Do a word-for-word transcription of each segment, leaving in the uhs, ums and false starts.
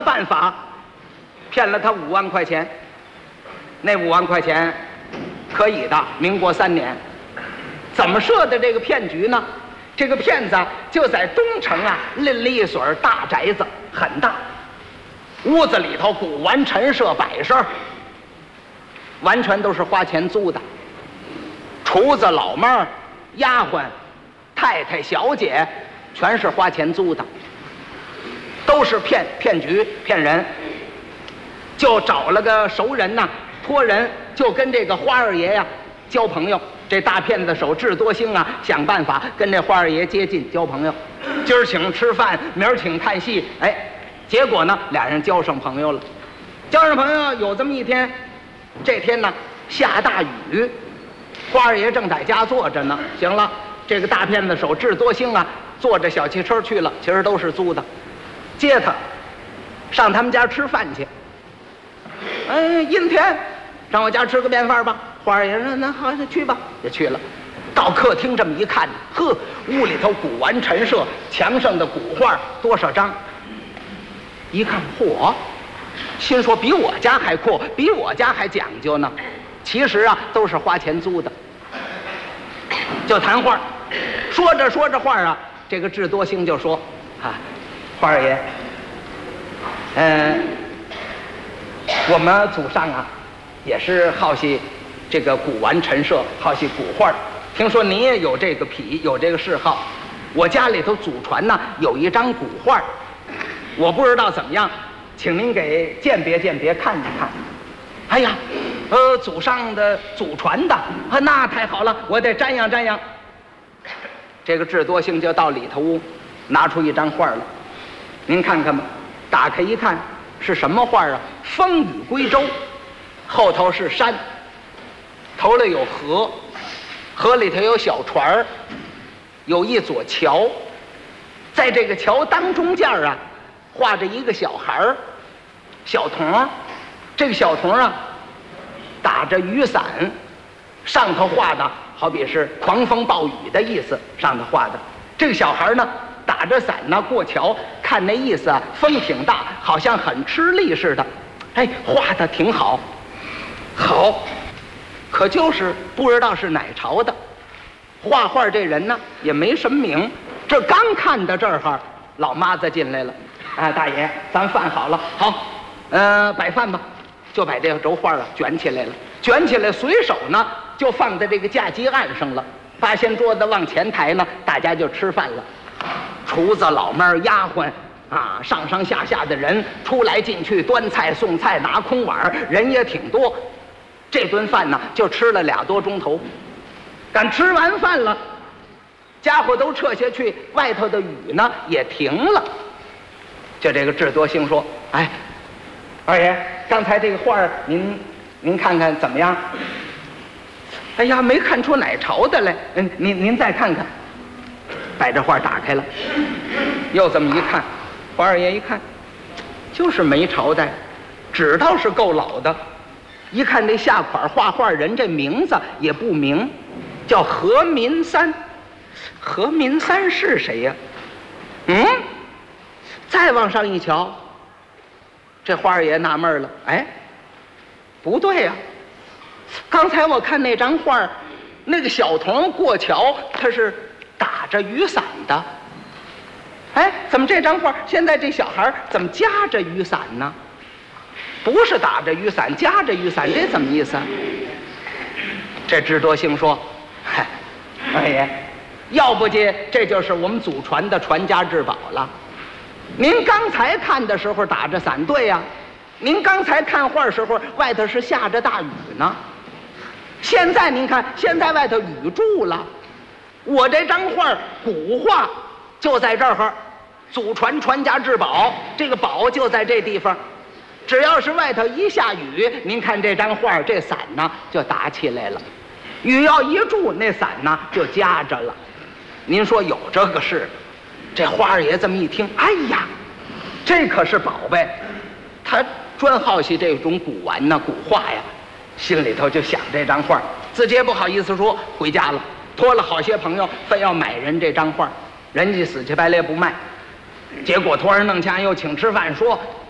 办法骗了他五万块钱，那五万块钱可以的。民国三年，怎么设的这个骗局呢？这个骗子就在东城啊，拎了一所大宅子，很大，屋子里头古玩陈设摆设，完全都是花钱租的。厨子、老妹儿、丫鬟、太太、小姐，全是花钱租的，都是骗骗局骗人。就找了个熟人呐，托人就跟这个花二爷呀交朋友。这大骗子手智多星啊，想办法跟这花二爷接近交朋友。今儿请吃饭，明儿请看戏，哎，结果呢，俩人交上朋友了。交上朋友有这么一天，这天呢下大雨，花二爷正在家坐着呢。行了，这个大骗子手智多星啊，坐着小汽车去了，其实都是租的，接他上他们家吃饭去。哎，阴天，上我家吃个便饭吧。花二爷说：“那好，那去吧。”就去了。到客厅这么一看，呵，屋里头古玩陈设，墙上的古画多少张？一看，嚯，心说比我家还阔，比我家还讲究呢。其实啊，都是花钱租的。就谈话，说着说着话啊，这个智多星就说：“啊，花二爷，嗯，我们祖上啊，也是好些。”这个古玩陈设，好些古画，听说您也有这个癖，有这个嗜好。我家里头祖传呢有一张古画，我不知道怎么样，请您给鉴别鉴别，看一看。哎呀，呃，祖上的祖传的啊，那太好了，我得瞻仰瞻仰。这个智多星就到里头屋，拿出一张画来，您看看吧。打开一看，是什么画啊？风雨归舟，后头是山。头里有河，河里头有小船儿，有一座桥，在这个桥当中间啊，画着一个小孩儿，小童。这个小童啊，打着雨伞，上头画的好比是狂风暴雨的意思，上头画的。这个小孩呢，打着伞呢过桥，看那意思啊，风挺大，好像很吃力似的。哎，画的挺好，好。可就是不知道是哪朝的，画画这人呢也没什么名。这刚看到这儿哈，老妈子进来了，啊，大爷，咱饭好了，好，呃，摆饭吧，就把这轴画啊卷起来了，卷起来随手呢就放在这个架机案上了，八仙桌子往前抬呢，大家就吃饭了。厨子、老妹儿、丫鬟啊，上上下下的人出来进去，端菜送菜，拿空碗，人也挺多。这顿饭呢，就吃了俩多钟头。赶吃完饭了，家伙都撤下去，外头的雨呢也停了。就这个智多星说：“哎，二爷，刚才这个画您您看看怎么样？”哎呀，没看出哪朝的来。嗯，您您再看看。把这画打开了，又这么一看，花二爷一看，就是没朝代，知道是够老的。一看这下款画画人这名字也不明，叫何民三。何民三是谁呀？嗯，再往上一瞧，这花二爷纳闷了，哎，不对呀，刚才我看那张画，那个小童过桥，他是打着雨伞的。哎，怎么这张画现在这小孩怎么夹着雨伞呢？不是打着雨伞，夹着雨伞，这怎么意思啊？这智多星说：“嗨，二爷，要不介这就是我们祖传的传家之宝了。您刚才看的时候打着伞，对呀、啊，您刚才看画时候外头是下着大雨呢。现在您看，现在外头雨住了。我这张画古画就在这儿，祖传传家之宝，这个宝就在这地方。”只要是外头一下雨，您看这张画，这伞呢就打起来了；雨要一住，那伞呢就夹着了。您说有这个事？这花二爷这么一听，哎呀，这可是宝贝！他专好奇这种古玩呢、古画呀，心里头就想这张画，自己也不好意思说，回家了，托了好些朋友，非要买人这张画，人家死乞白赖不卖。结果托人弄枪又请吃饭，说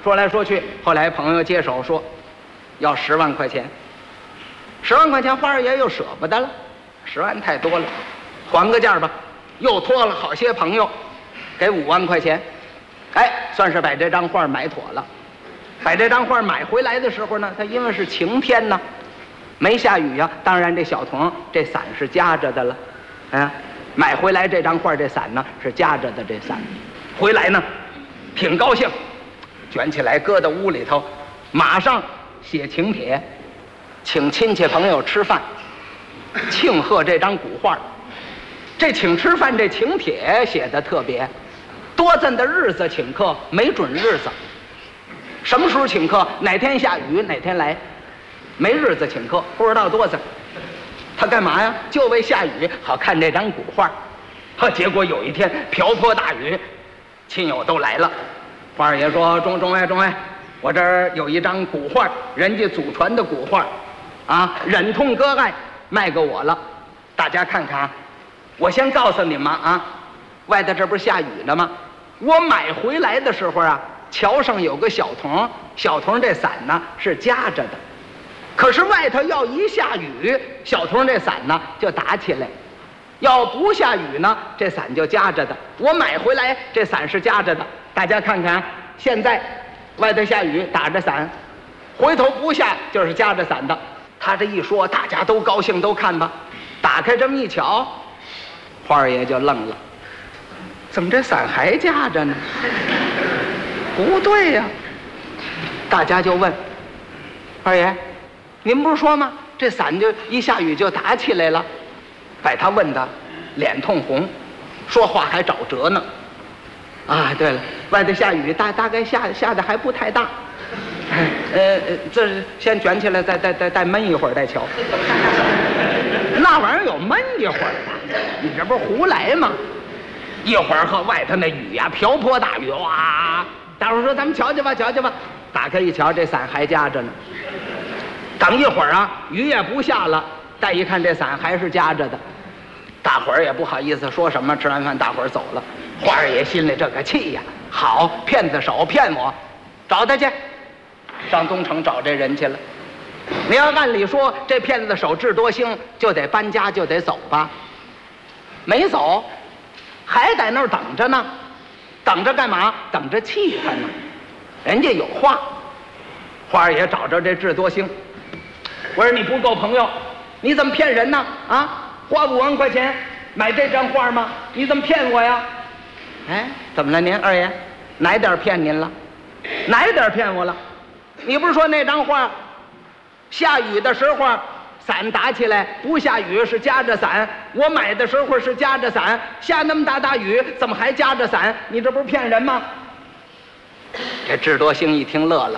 说来说去，后来朋友接手说要十万块钱，十万块钱花儿爷又舍不得了，十万太多了，还个价吧。又托了好些朋友，给五万块钱，哎，算是把这张画买妥了。把这张画买回来的时候呢，它因为是晴天呢，没下雨呀、啊，当然这小童这伞是夹着的了，啊，买回来这张画这伞呢是夹着的，这伞回来呢挺高兴，卷起来搁到屋里头，马上写请帖，请亲戚朋友吃饭，庆贺这张古画。这请吃饭这请帖写的特别，多咱的日子请客没准日子，什么时候请客，哪天下雨哪天来，没日子请客，不知道多咱。他干嘛呀？就为下雨好看这张古画。呵，结果有一天瓢泼大雨，亲友都来了。花二爷说：“中中哎中哎，我这儿有一张古画，人家祖传的古画，啊，忍痛割爱卖给我了，大家看看。我先告诉你们啊，外头这不是下雨呢吗？我买回来的时候啊，桥上有个小童，小童这伞呢是夹着的，可是外头要一下雨，小童这伞呢就打起来；要不下雨呢，这伞就夹着的。我买回来这伞是夹着的，大家看看，现在外头下雨打着伞，回头不下就是夹着伞的。他这一说，大家都高兴，都看吧。打开这么一瞧，花二爷就愣了，怎么这伞还夹着呢？不对呀、啊！大家就问二爷：“您不是说吗？这伞就一下雨就打起来了。”把他问的脸通红，说话还找辙呢。啊，对了，外头下雨，大大概下下的还不太大。呃，这先卷起来，再再再再闷一会儿再瞧。那玩意儿有闷一会儿的，你这不是胡来吗？一会儿和外头那雨呀、啊，瓢泼大雨，哇！大伙说咱们瞧瞧吧，瞧瞧吧。打开一瞧，这伞还夹着呢。等一会儿啊，雨也不下了，再一看这伞还是夹着的。大伙儿也不好意思说什么，吃完饭大伙儿走了。花二爷心里这个气呀，好骗子手骗我，找他去，上东城找这人去了。你要按理说这骗子手智多星，就得搬家就得走吧，没走，还在那儿等着呢。等着干嘛？等着气他呢。人家有话。花二爷找着这智多星，我说你不够朋友，你怎么骗人呢？啊，花五万块钱买这张画吗？你怎么骗我呀？哎，怎么了您二爷？哪点骗您了？哪点骗我了？你不是说那张画下雨的时候伞打起来，不下雨是夹着伞，我买的时候是夹着伞，下那么大大雨怎么还夹着伞？你这不是骗人吗？这智多星一听乐了，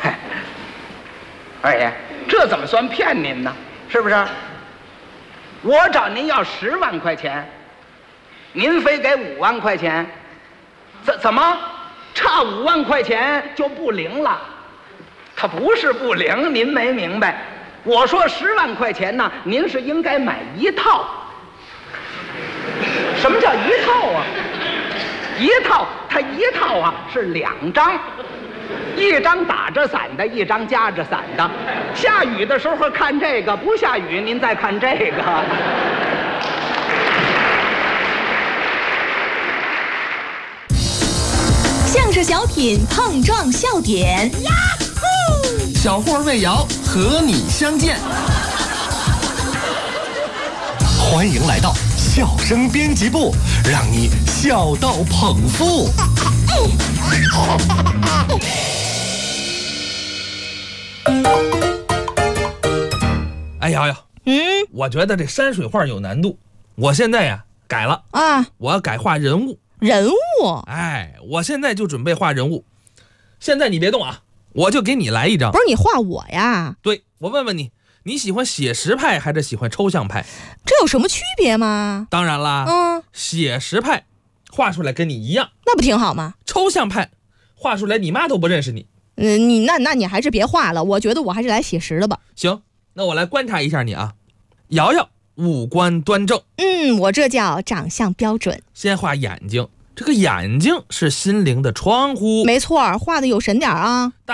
二爷，这怎么算骗您呢？是不是？我找您要十万块钱，您非给五万块钱，怎怎么差五万块钱就不灵了？它不是不灵，您没明白。我说十万块钱呢，您是应该买一套。什么叫一套啊？一套，它一套啊是两张，一张打着伞的，一张夹着伞的。下雨的时候看这个，不下雨您再看这个。 相声小品碰撞笑点，呀呼！ 小霍魏瑶和你相见，欢迎来到笑声编辑部，让你笑到捧腹。 哎瑶瑶， 嗯， 我觉得这山水画有难度，我现在呀改了啊， 我要改画人物。 人物？ 哎，我现在就准备画人物。现在你别动啊，我就给你来一张。 不是你画我呀？ 对，我问问你，你喜欢写实派还是喜欢抽象派？ 这有什么区别吗？ 当然啦， 嗯， 写实派画出来跟你一样， 那不挺好吗？ 抽象派画出来你妈都不认识你。 嗯，你那那你还是别画了，我觉得我还是来写实的吧。 行，那我来观察一下你啊。瑶瑶五官端正， 嗯，我这叫长相标准。 先画眼睛， 这个眼睛是心灵的窗户。 没错，画的有神点啊。